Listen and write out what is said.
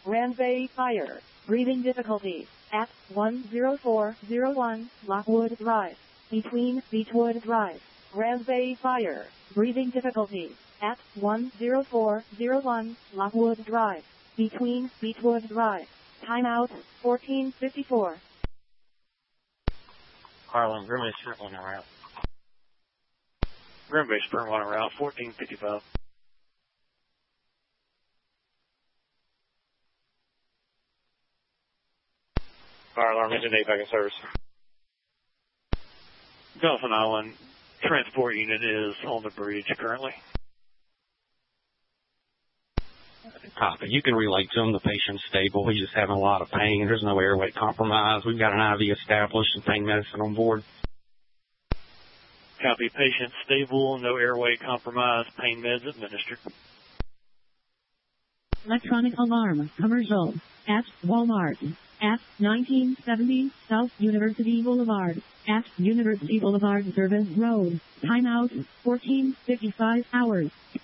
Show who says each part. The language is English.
Speaker 1: Grand Bay Fire. Breathing difficulties at 10401 Lockwood Drive. Between Beechwood Drive. Grand Bay Fire. Breathing difficulties at 10401 Lockwood Drive. Between Beechwood Drive. Timeout 1454.
Speaker 2: Harlan, Grim Bay Sprint 1 route. Grim Bay Sprint 1 route, 1455. Fire alarm engine 8 back in service. Dolphin Island transport unit is on the bridge currently.
Speaker 3: Copy. You can relate to him. The patient's stable. He's just having a lot of pain. There's no airway compromise. We've got an IV established and pain medicine on board.
Speaker 2: Copy. Patient stable. No airway compromise. Pain meds administered.
Speaker 4: Electronic alarm. Commercial. At Walmart. At 1970 South University Boulevard. At University Boulevard Service Road. Timeout 14:55 hours.